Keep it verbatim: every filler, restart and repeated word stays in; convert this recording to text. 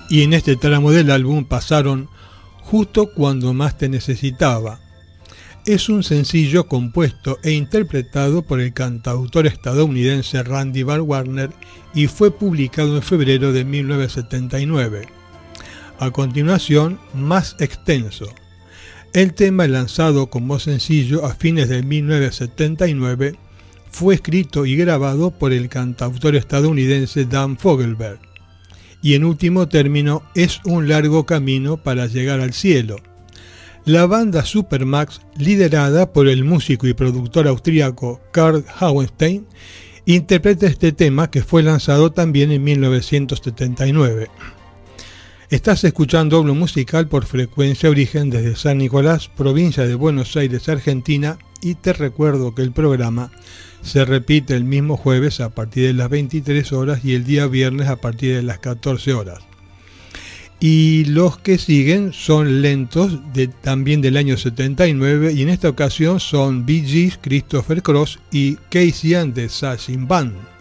y en este tramo del álbum pasaron Justo cuando más te necesitaba. Es un sencillo compuesto e interpretado por el cantautor estadounidense Randy Van Warner y fue publicado en febrero de mil novecientos setenta y nueve. A continuación, Más extenso. El tema, lanzado como sencillo a fines de mil novecientos setenta y nueve, fue escrito y grabado por el cantautor estadounidense Dan Fogelberg. Y en último término, es un largo camino para llegar al cielo. La banda Supermax, liderada por el músico y productor austríaco Karl Hauenstein, interpreta este tema, que fue lanzado también en mil novecientos setenta y nueve. Estás escuchando Hablo Musical por Frecuencia Origen desde San Nicolás, provincia de Buenos Aires, Argentina, y te recuerdo que el programa se repite el mismo jueves a partir de las veintitrés horas y el día viernes a partir de las catorce horas. Y los que siguen son lentos, de, también del año setenta y nueve, y en esta ocasión son Bee Gees, Christopher Cross y Casey and the Slashing Band.